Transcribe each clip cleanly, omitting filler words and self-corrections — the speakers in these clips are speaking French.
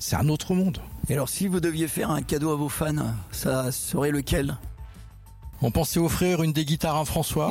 C'est un autre monde. Et alors, si vous deviez faire un cadeau à vos fans, ça serait lequel ? On pensait offrir une des guitares à François.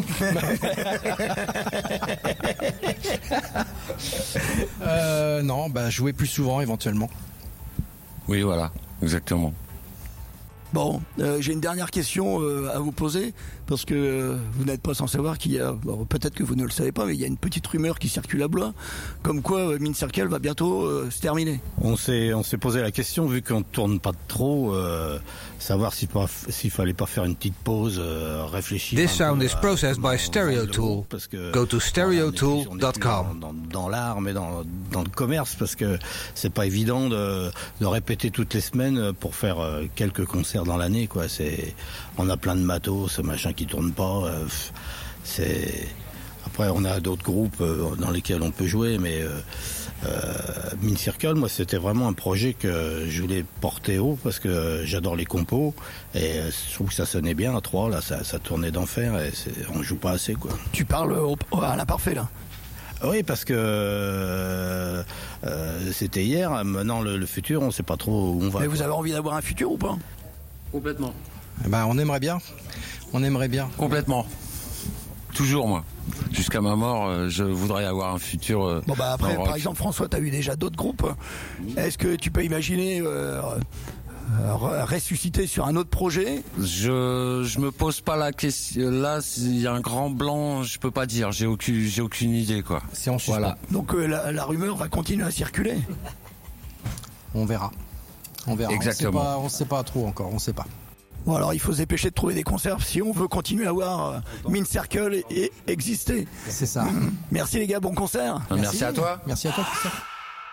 Non, jouer plus souvent éventuellement. Oui, voilà, exactement. Bon, j'ai une dernière question à vous poser, parce que vous n'êtes pas sans savoir qu'il y a, peut-être que vous ne le savez pas, mais il y a une petite rumeur qui circule à Blois, comme quoi Mean Circle va bientôt se terminer. On s'est posé la question, vu qu'on ne tourne pas trop, savoir s'il fallait pas faire une petite pause, réfléchir. This sound is processed by Stereotool. Go to stereotool.com. Dans l'art, mais dans le commerce, parce que c'est pas évident de répéter toutes les semaines pour faire quelques concerts dans l'année, quoi. On a plein de matos, machin qui tourne pas. Après, on a d'autres groupes dans lesquels on peut jouer, mais Mean Circle, moi, c'était vraiment un projet que je voulais porter haut, parce que j'adore les compos, et je trouve que ça sonnait bien à 3, là, ça tournait d'enfer, et on joue pas assez, quoi. Tu parles à l'imparfait, là. Oui, parce que c'était hier, maintenant le futur, on sait pas trop où on va. Mais vous avez envie d'avoir un futur ou pas ? Complètement. On aimerait bien. Complètement. Toujours, moi. Jusqu'à ma mort, je voudrais avoir un futur. Après, par exemple, François, tu as eu déjà d'autres groupes. Est-ce que tu peux imaginer ressusciter sur un autre projet ? Je me pose pas la question. Là, il y a un grand blanc, je peux pas dire. J'ai aucune idée, quoi. C'est en suspens. Voilà. Donc la rumeur va continuer à circuler. On verra. Exactement. On sait pas trop encore. On sait pas. Bon, alors il faut se dépêcher de trouver des concerts si on veut continuer à voir Mean Circle et exister. C'est ça. Merci les gars, bon concert. Merci à toi. Merci à toi, Christophe.